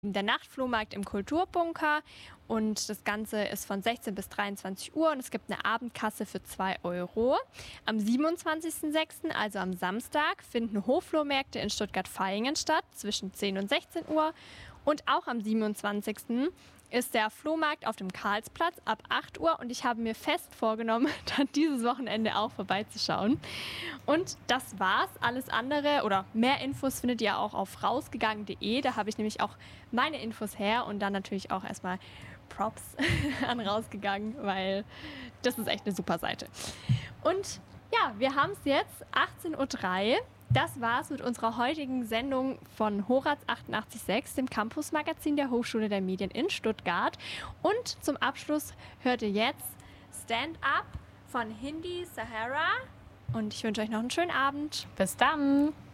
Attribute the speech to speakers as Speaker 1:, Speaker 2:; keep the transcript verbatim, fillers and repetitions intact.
Speaker 1: Der Nachtflohmarkt im Kulturbunker und das Ganze ist von sechzehn bis dreiundzwanzig Uhr und es gibt eine Abendkasse für zwei Euro. Am siebenundzwanzigsten sechsten, also am Samstag, finden Hofflohmärkte in Stuttgart-Vaihingen statt zwischen zehn und sechzehn Uhr und auch am siebenundzwanzigsten ist der Flohmarkt auf dem Karlsplatz ab acht Uhr und ich habe mir fest vorgenommen, dann dieses Wochenende auch vorbeizuschauen. Und das war's. Alles andere oder mehr Infos findet ihr auch auf rausgegangen punkt de. Da habe ich nämlich auch meine Infos her und dann natürlich auch erstmal Props an rausgegangen, weil das ist echt eine super Seite. Und ja, wir haben es jetzt achtzehn Uhr drei. Das war's mit unserer heutigen Sendung von Horaz achtundachtzig Komma sechs, dem Campus-Magazin der Hochschule der Medien in Stuttgart. Und zum Abschluss hört ihr jetzt Stand Up von Hindi Sahara. Und ich wünsche euch noch einen schönen Abend.
Speaker 2: Bis dann!